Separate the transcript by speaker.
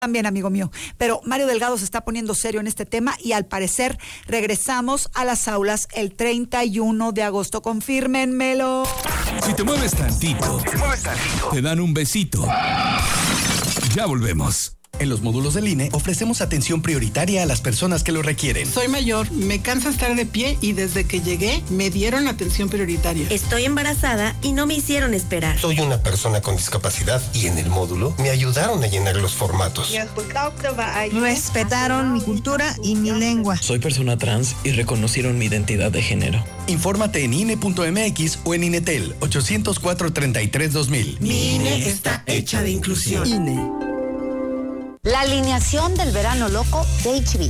Speaker 1: También, amigo mío. Pero Mario Delgado se está poniendo serio en este tema y al parecer regresamos a las aulas el 31 de agosto. Confírmenmelo.
Speaker 2: Si te mueves tantito, te dan un besito. Ya volvemos.
Speaker 3: En los módulos del INE ofrecemos atención prioritaria a las personas que lo requieren.
Speaker 4: Soy mayor, me cansa estar de pie y desde que llegué me dieron atención prioritaria.
Speaker 5: Estoy embarazada y no me hicieron esperar.
Speaker 6: Soy una persona con discapacidad y en el módulo me ayudaron a llenar los formatos.
Speaker 7: Respetaron mi cultura y mi lengua.
Speaker 8: Soy persona trans y reconocieron mi identidad de género.
Speaker 3: Infórmate en INE.mx o en INETEL 804-33-2000.
Speaker 4: Mi INE está hecha de inclusión.
Speaker 7: INE.
Speaker 9: La alineación del verano loco de HB.